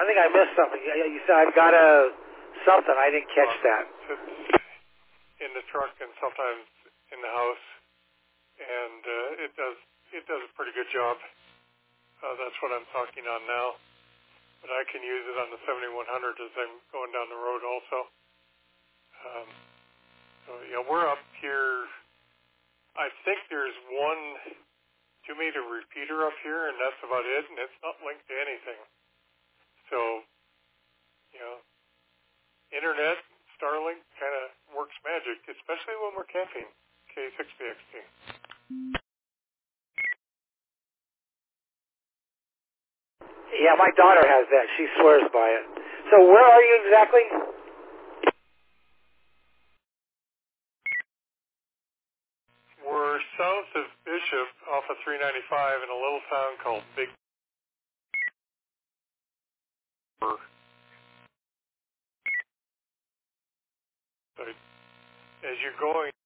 think I missed something. You said I've got something. I didn't catch that. In the truck and sometimes in the house, and it does a pretty good job. That's what I'm talking on now. But I can use it on the 7100 as I'm going down the road also. So yeah, we're up here. I think there's one 2-meter repeater up here, and that's about it, and it's not linked to anything. So, internet, Starlink kind of works magic, especially when we're camping. K6BXT. Yeah, my daughter has that. She swears by it. So where are you exactly? We're south of Bishop off of 395 in a little town called Big Bear. So as you're going